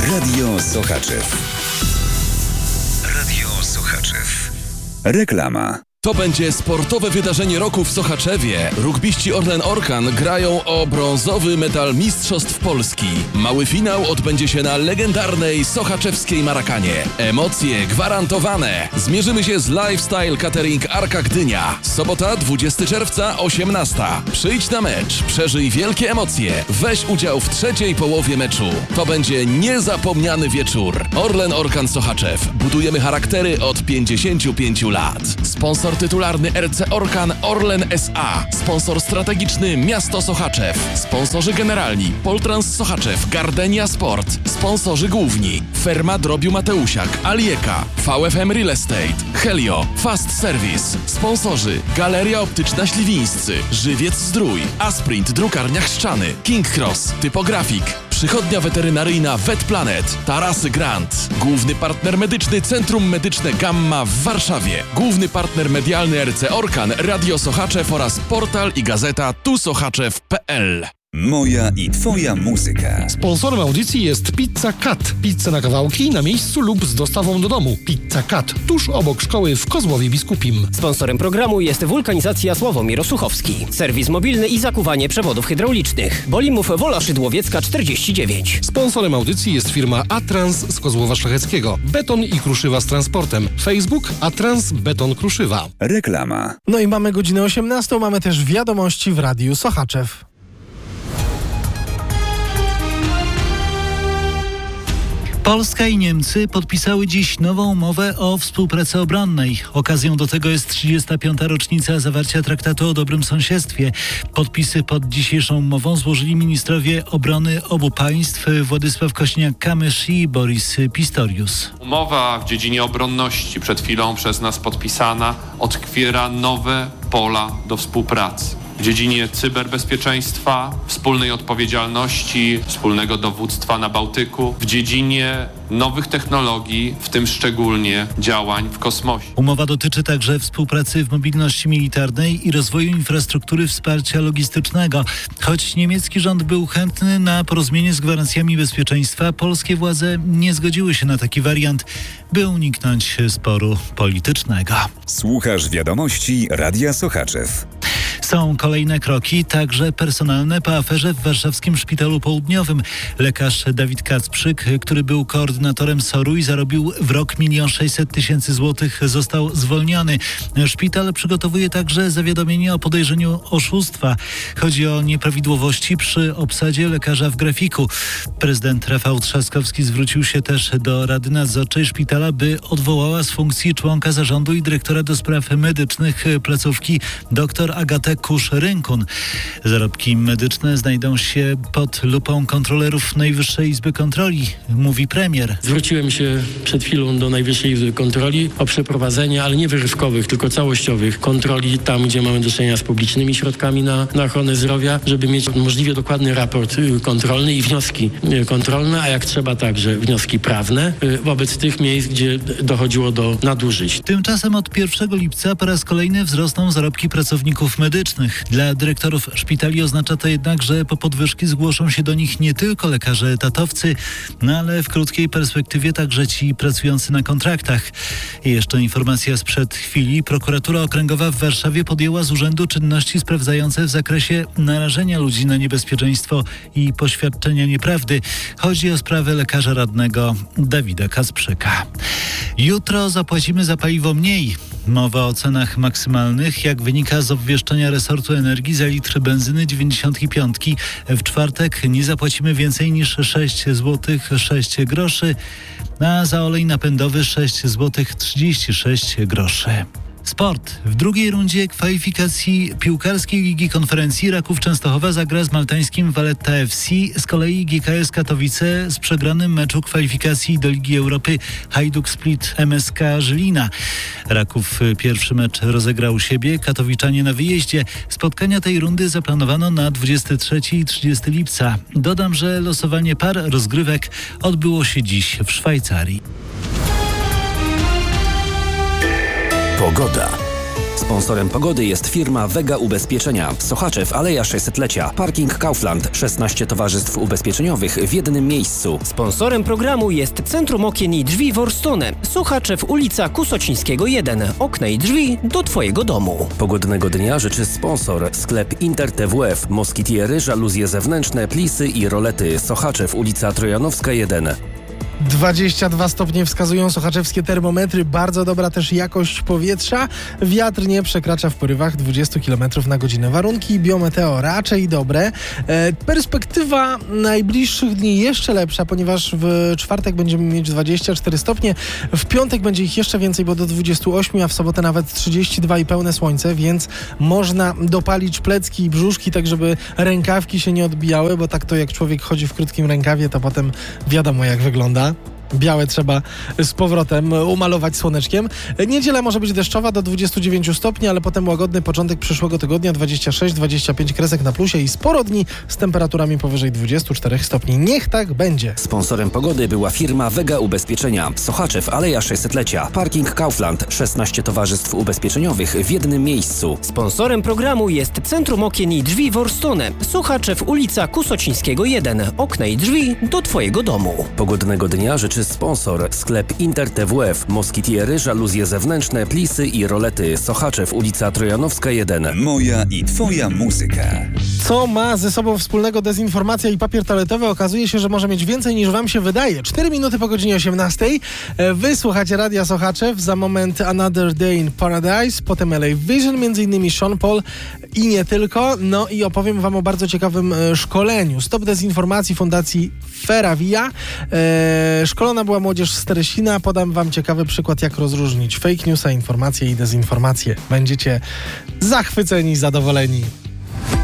Radio Sochaczew. Radio Sochaczew. Reklama. To będzie sportowe wydarzenie roku w Sochaczewie. Rugbiści Orlen Orkan grają o brązowy medal Mistrzostw Polski. Mały finał odbędzie się na legendarnej sochaczewskiej Marakanie. Emocje gwarantowane. Zmierzymy się z Lifestyle Catering Arka Gdynia. Sobota 20 czerwca 18. Przyjdź na mecz, przeżyj wielkie emocje. Weź udział w trzeciej połowie meczu. To będzie niezapomniany wieczór. Orlen Orkan Sochaczew. Budujemy charaktery od 55 lat. Sponsor tytularny RC Orkan Orlen S.A. Sponsor strategiczny Miasto Sochaczew. Sponsorzy generalni Poltrans Sochaczew, Gardenia Sport. Sponsorzy główni Ferma Drobiu Mateusiak, Alieka, VFM Real Estate, Helio, Fast Service. Sponsorzy Galeria Optyczna Śliwińscy, Żywiec Zdrój, Asprint Drukarnia Chrzczany, King Cross, Typografik, Przychodnia Weterynaryjna VetPlanet, Tarasy Grant. Główny partner medyczny Centrum Medyczne Gamma w Warszawie. Główny partner medialny RC Orkan, Radio Sochaczew oraz portal i gazeta tusochaczew.pl. Moja i twoja muzyka. Sponsorem audycji jest Pizza Cut. Pizza na kawałki, na miejscu lub z dostawą do domu. Pizza Cut, tuż obok szkoły w Kozłowie Biskupim. Sponsorem programu jest Wulkanizacja Sławomir Osuchowski. Serwis mobilny i zakuwanie przewodów hydraulicznych. Bolimów Wola Szydłowiecka 49. Sponsorem audycji jest firma Atrans z Kozłowa Szlacheckiego. Beton i kruszywa z transportem. Facebook Atrans Beton Kruszywa. Reklama. No i mamy godzinę 18, mamy też wiadomości w Radiu Sochaczew. Polska i Niemcy podpisały dziś nową umowę o współpracy obronnej. Okazją do tego jest 35. rocznica zawarcia traktatu o dobrym sąsiedztwie. Podpisy pod dzisiejszą umową złożyli ministrowie obrony obu państw Władysław Kośniak-Kamysz i Boris Pistorius. Umowa w dziedzinie obronności, przed chwilą przez nas podpisana, otwiera nowe pola do współpracy. W dziedzinie cyberbezpieczeństwa, wspólnej odpowiedzialności, wspólnego dowództwa na Bałtyku, w dziedzinie nowych technologii, w tym szczególnie działań w kosmosie. Umowa dotyczy także współpracy w mobilności militarnej i rozwoju infrastruktury wsparcia logistycznego. Choć niemiecki rząd był chętny na porozumienie z gwarancjami bezpieczeństwa, polskie władze nie zgodziły się na taki wariant, by uniknąć sporu politycznego. Słuchasz wiadomości Radia Sochaczew. Są kolejne kroki, także personalne, po aferze w warszawskim Szpitalu Południowym. Lekarz Dawid Kacprzyk, który był koordynatorem SOR-u i zarobił w rok 1 600 000 złotych, został zwolniony. Szpital przygotowuje także zawiadomienie o podejrzeniu oszustwa. Chodzi o nieprawidłowości przy obsadzie lekarza w grafiku. Prezydent Rafał Trzaskowski zwrócił się też do Rady Nadzorczej Szpitala, by odwołała z funkcji członka zarządu i dyrektora do spraw medycznych placówki dr Agatę Kusz-Rynkun. Zarobki medyczne znajdą się pod lupą kontrolerów Najwyższej Izby Kontroli, mówi premier. Zwróciłem się przed chwilą do Najwyższej Izby Kontroli o przeprowadzenie, ale nie wyrywkowych, tylko całościowych kontroli tam, gdzie mamy do czynienia z publicznymi środkami na ochronę zdrowia, żeby mieć możliwie dokładny raport kontrolny i wnioski kontrolne, a jak trzeba także wnioski prawne wobec tych miejsc, gdzie dochodziło do nadużyć. Tymczasem od 1 lipca po raz kolejny wzrosną zarobki pracowników medycznych. Dla dyrektorów szpitali oznacza to jednak, że po podwyżki zgłoszą się do nich nie tylko lekarze etatowcy, no ale w krótkiej perspektywie także ci pracujący na kontraktach. I jeszcze informacja sprzed chwili. Prokuratura Okręgowa w Warszawie podjęła z urzędu czynności sprawdzające w zakresie narażenia ludzi na niebezpieczeństwo i poświadczenia nieprawdy. Chodzi o sprawę lekarza radnego Dawida Kacprzyka. Jutro zapłacimy za paliwo mniej. Mowa o cenach maksymalnych, jak wynika z obwieszczenia resortu energii, za litr benzyny 95 w czwartek nie zapłacimy więcej niż 6 zł 6 groszy, a za olej napędowy 6 zł 36 groszy. Sport. W drugiej rundzie kwalifikacji piłkarskiej Ligi Konferencji Raków Częstochowa zagra z maltańskim Valletta FC. Z kolei GKS Katowice z przegranym meczu kwalifikacji do Ligi Europy Hajduk Split MSK Żylina. Raków pierwszy mecz rozegrał u siebie, katowiczanie na wyjeździe. Spotkania tej rundy zaplanowano na 23 i 30 lipca. Dodam, że losowanie par rozgrywek odbyło się dziś w Szwajcarii. Pogoda. Sponsorem pogody jest firma Vega Ubezpieczenia. Sochaczew, Aleja 600-lecia. Parking Kaufland. 16 towarzystw ubezpieczeniowych w jednym miejscu. Sponsorem programu jest Centrum Okien i Drzwi Worstone. Sochaczew, ulica Kusocińskiego 1. Okna i drzwi do Twojego domu. Pogodnego dnia życzy sponsor. Sklep Inter TWF. Moskitiery, żaluzje zewnętrzne, plisy i rolety. Sochaczew, ulica Trojanowska 1. 22 stopnie wskazują sochaczewskie termometry. Bardzo dobra też jakość powietrza. Wiatr nie przekracza w porywach 20 km na godzinę. Warunki biometeo raczej dobre. Perspektywa najbliższych dni jeszcze lepsza, ponieważ w czwartek będziemy mieć 24 stopnie. W piątek będzie ich jeszcze więcej, bo do 28, a w sobotę nawet 32 i pełne słońce, więc można dopalić plecki i brzuszki, tak żeby rękawki się nie odbijały, bo tak to jak człowiek chodzi w krótkim rękawie, to potem wiadomo jak wygląda. Białe trzeba z powrotem umalować słoneczkiem. Niedziela może być deszczowa do 29 stopni, ale potem łagodny początek przyszłego tygodnia 26-25 kresek na plusie i sporo dni z temperaturami powyżej 24 stopni. Niech tak będzie. Sponsorem pogody była firma Vega Ubezpieczenia. Sochaczew, Aleja 600-lecia. Parking Kaufland. 16 towarzystw ubezpieczeniowych w jednym miejscu. Sponsorem programu jest Centrum Okien i Drzwi Worstone. Sochaczew, ulica Kusocińskiego 1. Okna i drzwi do Twojego domu. Pogodnego dnia życzy sponsor. Sklep Inter TWF. Moskitiery, żaluzje zewnętrzne, plisy i rolety. Sochaczew, ulica Trojanowska 1. Moja i Twoja muzyka. Co ma ze sobą wspólnego dezinformacja i papier toaletowy? Okazuje się, że może mieć więcej niż wam się wydaje. 4 minuty po godzinie 18. Wy słuchacie Radia Sochaczew. Za moment Another Day in Paradise, potem LA Vision, m.in. Sean Paul i nie tylko. No i opowiem wam o bardzo ciekawym szkoleniu. Stop dezinformacji Fundacji Feravia. Szkolona była młodzież z Teresina. Podam wam ciekawy przykład, jak rozróżnić fake newsa, informacje i dezinformacje. Będziecie zachwyceni, zadowoleni.